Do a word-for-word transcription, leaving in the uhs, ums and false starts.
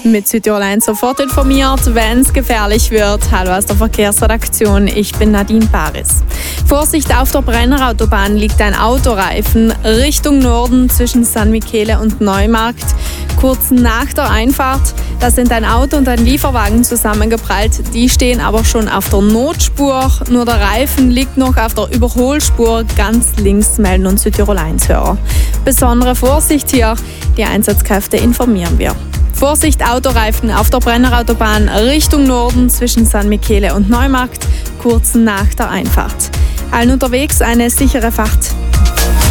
Mit Südtirol eins sofort informiert, wenn es gefährlich wird. Hallo aus der Verkehrsredaktion, ich bin Nadine Paris. Vorsicht, auf der Brennerautobahn liegt ein Autoreifen Richtung Norden zwischen San Michele und Neumarkt. Kurz nach der Einfahrt, da sind ein Auto und ein Lieferwagen zusammengeprallt. Die stehen aber schon auf der Notspur. Nur der Reifen liegt noch auf der Überholspur ganz links, melden uns Südtirol eins Hörer. Besondere Vorsicht hier, die Einsatzkräfte informieren wir. Vorsicht, Autoreifen auf der Brennerautobahn Richtung Norden zwischen San Michele und Neumarkt, kurz nach der Einfahrt. Allen unterwegs eine sichere Fahrt.